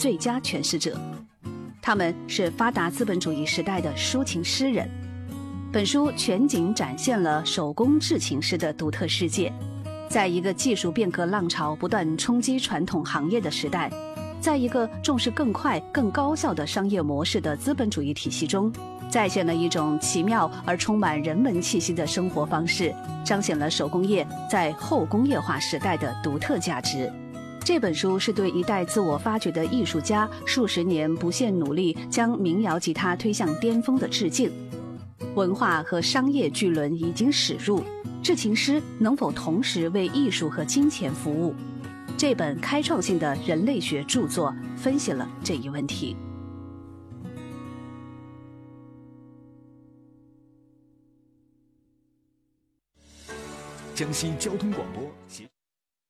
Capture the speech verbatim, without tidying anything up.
最佳诠释者。他们是发达资本主义时代的抒情诗人。本书全景展现了手工制琴师的独特世界。在一个技术变革浪潮不断冲击传统行业的时代，在一个重视更快、更高效的商业模式的资本主义体系中，再现了一种奇妙而充满人文气息的生活方式，彰显了手工业在后工业化时代的独特价值。这本书是对一代自我发掘的艺术家数十年不懈努力将民谣吉他推向巅峰的致敬。文化和商业巨轮已经驶入，制琴师能否同时为艺术和金钱服务？这本开创性的人类学著作分析了这一问题。 江西交通广播。